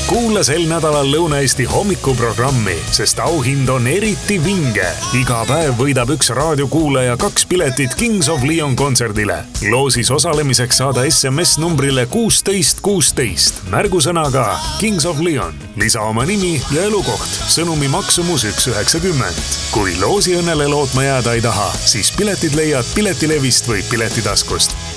Kuula sel nädalal Lõuna-Eesti hommikuprogrammi, sest auhind on eriti vinge. Iga päev võidab üks raadiokuulaja 2 piletit Kings of Leon kontserdile. Loosis osalemiseks saada SMS numbrile 1616 märgusõnaga Kings of Leon. Lisa oma nimi ja elukoht. Sõnumi maksumus 1,90. Kui loosi õnnele lootma jääda ei taha, siis piletid leiad Piletilevist või Piletitaskust.